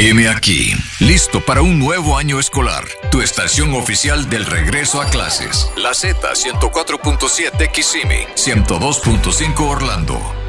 Heme aquí, listo para un nuevo año escolar. Tu estación oficial del regreso a clases. La Z 104.7 Kissimmee, 102.5 Orlando.